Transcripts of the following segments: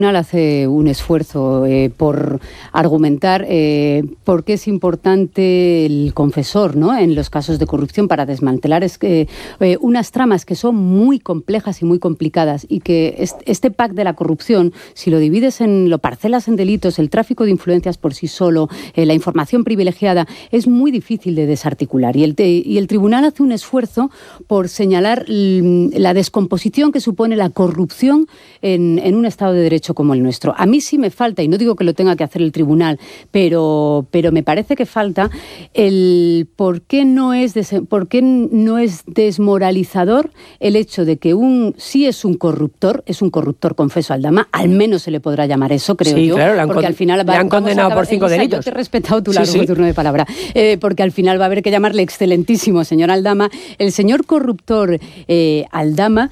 Hace un esfuerzo por argumentar por qué es importante el confesor, ¿no?, en los casos de corrupción para desmantelar unas tramas que son muy complejas y muy complicadas, y que este pack de la corrupción, si lo divides lo parcelas en delitos, el tráfico de influencias por sí solo, la información privilegiada, es muy difícil de desarticular, y el tribunal hace un esfuerzo por señalar la descomposición que supone la corrupción en un Estado de Derecho como el nuestro. A mí sí me falta, y no digo que lo tenga que hacer el tribunal, pero me parece que falta el por qué no es desmoralizador el hecho de que sí es un corruptor confeso, Aldama, al menos se le podrá llamar eso, creo yo, claro, porque al final le han condenado por 5 delitos. Yo te he respetado tu largo turno de palabra, porque al final va a haber que llamarle excelentísimo señor Aldama. El señor corruptor Aldama,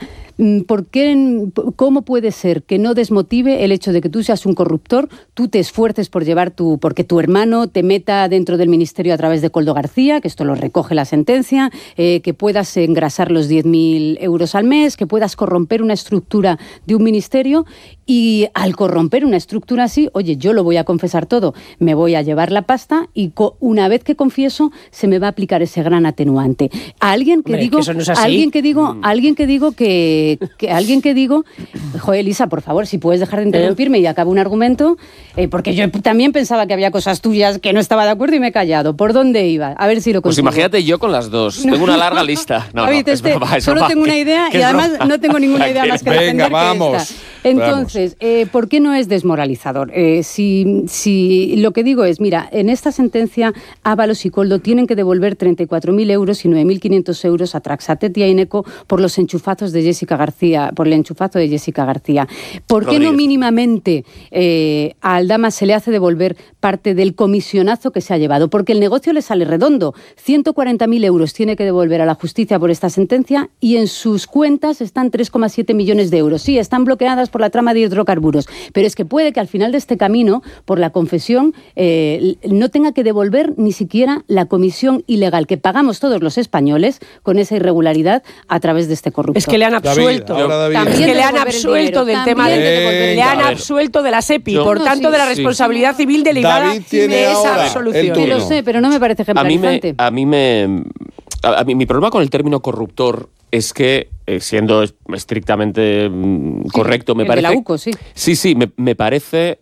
¿cómo puede ser que no desmotive el hecho de que tú seas un corruptor, tú te esfuerces por porque tu hermano te meta dentro del ministerio a través de Koldo García, que esto lo recoge la sentencia, que puedas engrasar los 10.000 euros al mes, que puedas corromper una estructura de un ministerio, y al corromper una estructura así, oye, yo lo voy a confesar todo, me voy a llevar la pasta, y una vez que confieso se me va a aplicar ese gran atenuante. Alguien que digo, joder, Elisa, por favor, si puedes dejar de interrumpirme y acabo un argumento, porque yo también pensaba que había cosas tuyas que no estaba de acuerdo y me he callado. ¿Por dónde iba? A ver si lo consigo. Pues imagínate yo con las dos. Tengo una larga lista. Solo tengo una idea y además no tengo ninguna idea más que defender que esta. Entonces, ¿por qué no es desmoralizador? Si lo que digo es, mira, en esta sentencia Ábalos y Koldo tienen que devolver 34.000 euros y 9.500 euros a Traxatet y a Ineco por los enchufazos de Jessica García, por el enchufazo de Jessica García. ¿Por qué no mínimamente a Aldama se le hace devolver parte del comisionazo que se ha llevado? Porque el negocio le sale redondo. 140.000 euros tiene que devolver a la justicia por esta sentencia, y en sus cuentas están 3,7 millones de euros. Sí, están bloqueadas por la trama de hidrocarburos, pero es que puede que al final de este camino, por la confesión, no tenga que devolver ni siquiera la comisión ilegal que pagamos todos los españoles con esa irregularidad a través de este corruptor. Es que le han absuelto. Es que le han absuelto del tema le han absuelto de la SEPI, por tanto de la responsabilidad civil derivada de esa absolución. Que lo sé, pero no me parece ejemplarizante. A mí mi problema con el término corruptor es que, siendo estrictamente correcto, me parece... de la UCO, sí. Sí, me parece...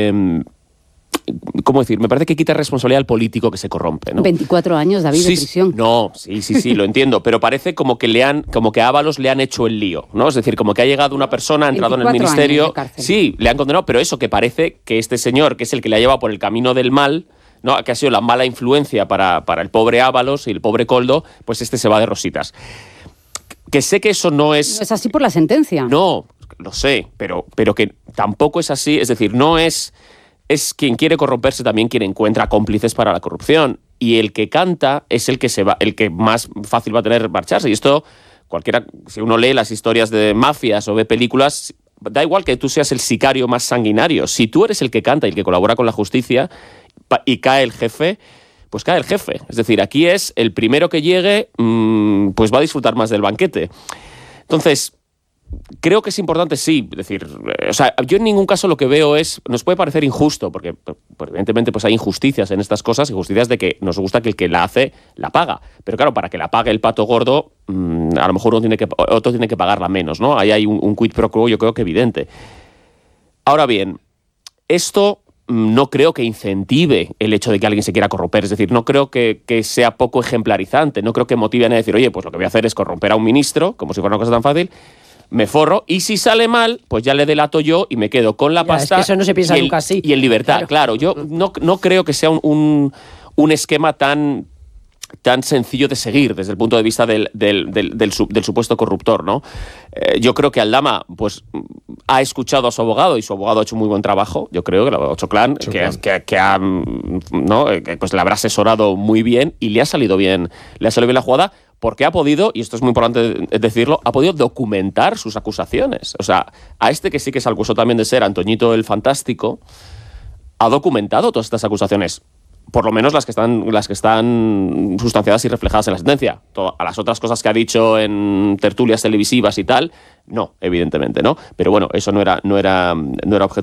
¿cómo decir? Me parece que quita responsabilidad al político que se corrompe, ¿no? 24 años, David, de prisión. No, sí, lo entiendo, pero parece como que a Ábalos le han hecho el lío, ¿no? Es decir, como que ha llegado una persona, ha entrado en el ministerio... Sí, le han condenado, pero eso, que parece que este señor, que es el que le ha llevado por el camino del mal, ¿no?, que ha sido la mala influencia para el pobre Ábalos y el pobre Koldo, pues este se va de rositas. Que sé que eso no es... No es así por la sentencia. No, lo sé, pero que tampoco es así. Es decir, no es... Es quien quiere corromperse también quien encuentra cómplices para la corrupción. Y el que canta es el que más fácil va a tener marcharse. Y esto, si uno lee las historias de mafias o ve películas, da igual que tú seas el sicario más sanguinario. Si tú eres el que canta y el que colabora con la justicia y cae el jefe, pues cae el jefe. Es decir, aquí es el primero que llegue, pues va a disfrutar más del banquete. Entonces, creo que es importante, sí, decir, o sea, yo en ningún caso lo que veo nos puede parecer injusto, porque evidentemente pues hay injusticias en estas cosas, injusticias de que nos gusta que el que la hace, la paga. Pero claro, para que la pague el pato gordo, a lo mejor otro tiene que pagarla menos, ¿no? Ahí hay un quid pro quo, yo creo que evidente. Ahora bien, esto no creo que incentive el hecho de que alguien se quiera corromper. Es decir, no creo que sea poco ejemplarizante, no creo que motive a nadie a decir, oye, pues lo que voy a hacer es corromper a un ministro, como si fuera una cosa tan fácil, me forro, y si sale mal, pues ya le delato yo y me quedo con la pasta. Es que eso no se piensa nunca así. Y en libertad, claro. Yo no creo que sea un esquema tan sencillo de seguir desde el punto de vista del supuesto corruptor, ¿no? Yo creo que Aldama pues ha escuchado a su abogado, y su abogado ha hecho un muy buen trabajo, yo creo, que el abogado Choclán, que ha, ¿no?, pues le habrá asesorado muy bien y le ha salido bien la jugada, porque ha podido, y esto es muy importante decirlo, ha podido documentar sus acusaciones. O sea, a este que sí que se acusó también de ser Antoñito el Fantástico, ha documentado todas estas acusaciones. por lo menos las que están sustanciadas y reflejadas en la sentencia. A las otras cosas que ha dicho en tertulias televisivas y tal, no, evidentemente, ¿no? Pero bueno, eso no era objetivo